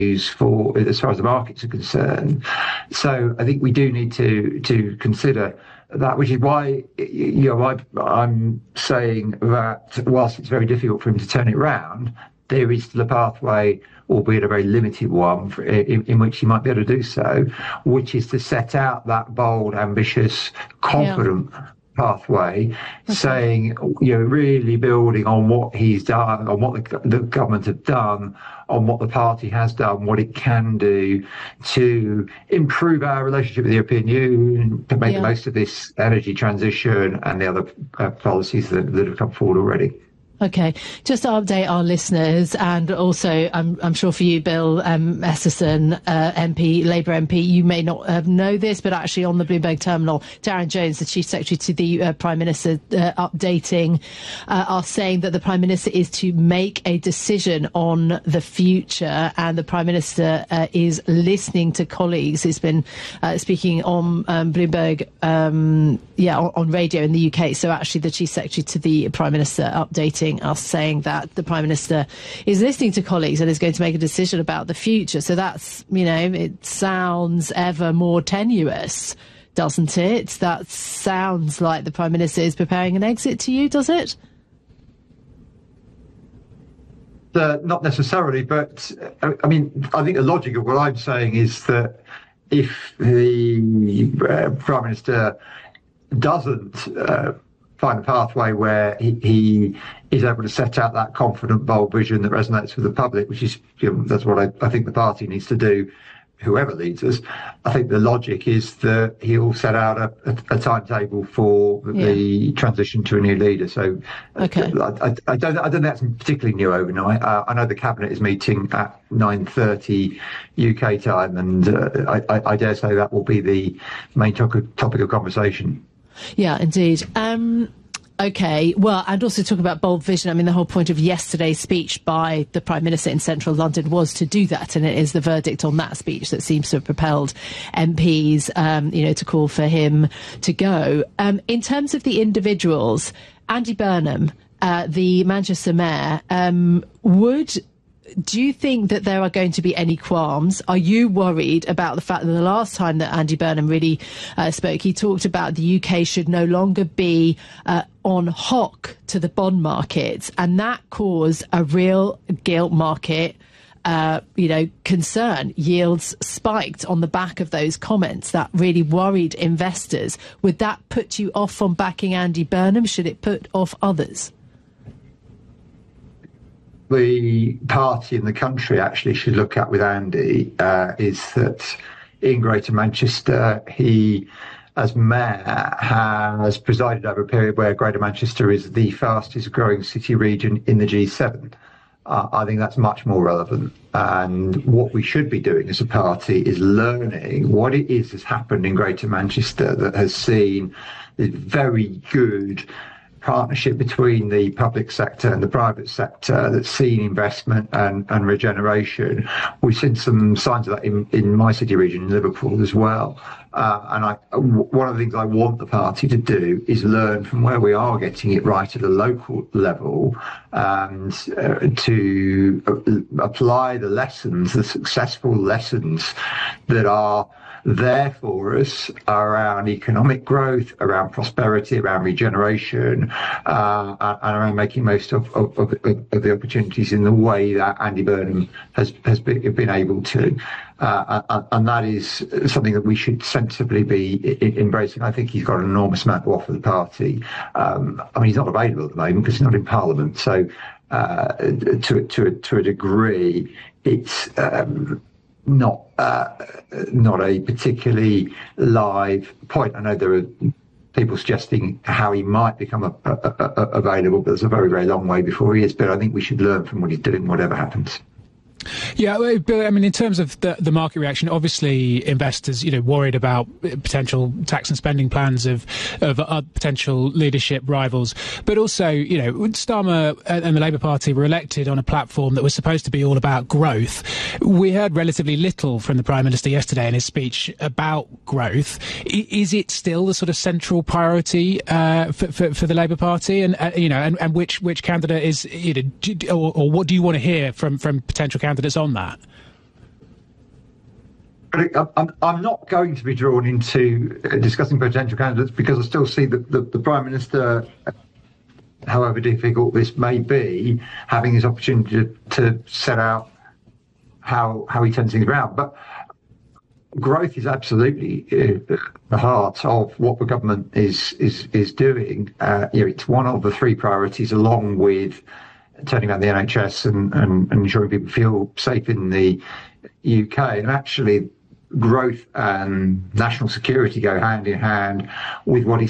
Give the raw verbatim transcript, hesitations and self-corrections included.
for as far as the markets are concerned. So I think we do need to to consider that, which is why you know I, I'm saying that whilst it's very difficult for him to turn it round, there is still a pathway, albeit a very limited one, for, in, in which he might be able to do so, which is to set out that bold, ambitious, confident yeah. pathway, okay. saying, you know, really building on what he's done, on what the, the government have done, on what the party has done, what it can do to improve our relationship with the European Union, to make yeah. the most of this energy transition and the other uh, policies that, that have come forward already. Okay, just to update our listeners, and also I'm, I'm sure for you, Bill um, Esserson, uh, M P, Labour M P, you may not uh, know this, but actually on the Bloomberg terminal, Darren Jones, the Chief Secretary to the uh, Prime Minister, uh, updating, uh, are saying that the Prime Minister is to make a decision on the future, and the Prime Minister uh, is listening to colleagues. He's been uh, speaking on um, Bloomberg, um, yeah, on, on radio in the U K. So actually the Chief Secretary to the Prime Minister updating us, saying that the Prime Minister is listening to colleagues and is going to make a decision about the future. So that's, you know, it sounds ever more tenuous, doesn't it? That sounds like the Prime Minister is preparing an exit to you, does it? Uh, not necessarily, but uh, I mean, I think the logic of what I'm saying is that if the uh, Prime Minister doesn't uh, find a pathway where he, he is able to set out that confident, bold vision that resonates with the public, which is, you know, that's what I, I think the party needs to do, whoever leads us. I think the logic is that he'll set out a, a, a timetable for yeah. the transition to a new leader. So okay. I, I, I don't I don't think that's particularly new overnight. Uh, I know the Cabinet is meeting at nine thirty U K time, and uh, I, I dare say that will be the main topic, topic of conversation. Yeah, indeed. Um, okay, well, and also talk about bold vision. I mean, the whole point of yesterday's speech by the Prime Minister in central London was to do that, and it is the verdict on that speech that seems to have propelled M Ps, um, you know, to call for him to go. Um, in terms of the individuals, Andy Burnham, uh, the Manchester mayor, um, would... do you think that there are going to be any qualms? Are you worried about the fact that the last time that Andy Burnham really uh, spoke, he talked about the U K should no longer be uh, on hock to the bond markets, and that caused a real gilt market uh, you know, concern? Yields spiked on the back of those comments. That really worried investors. Would that put you off from backing Andy Burnham? Should it put off others? The party in the country actually should look at with Andy uh, is that in Greater Manchester, he, as mayor, has presided over a period where Greater Manchester is the fastest growing city region in the G seven. Uh, I think that's much more relevant. And what we should be doing as a party is learning what it is that's happened in Greater Manchester that has seen this very good partnership between the public sector and the private sector that's seen investment and, and regeneration. We've seen some signs of that in, in my city region, in Liverpool as well. Uh, and I, one of the things I want the party to do is learn from where we are getting it right at a local level, and uh, to uh, apply the lessons, the successful lessons that are there for us around economic growth, around prosperity, around regeneration, uh, and around making most of, of, of, of the opportunities in the way that Andy Burnham has, has been, been able to. Uh, and that is something that we should sensibly be embracing. I think he's got an enormous amount to offer the party. Um, I mean, he's not available at the moment because he's not in Parliament. So uh, to, to, to a degree, it's... Um, not uh, not a particularly live point. I know there are people suggesting how he might become a, a, a, available, but there's a very, very long way before he is. But I think we should learn from what he's doing, whatever happens. Yeah, but I mean, in terms of the, the market reaction, obviously investors, you know, worried about potential tax and spending plans of of uh, potential leadership rivals, but also, you know, Starmer and the Labour Party were elected on a platform that was supposed to be all about growth. We heard relatively little from the Prime Minister yesterday in his speech about growth. I, is it still the sort of central priority uh, for, for for the Labour Party, and uh, you know, and, and which which candidate is, you know, or, or what do you want to hear from from potential candidates? Candidates on that? But I'm, I'm not going to be drawn into discussing potential candidates because I still see the, the, the Prime Minister, however difficult this may be, having his opportunity to, to set out how how he turns things around. But growth is absolutely uh, the heart of what the government is is is doing. Uh, you know, it's one of the three priorities, along with turning around the N H S and, and, and ensuring people feel safe in the U K. And actually, growth and national security go hand in hand with what he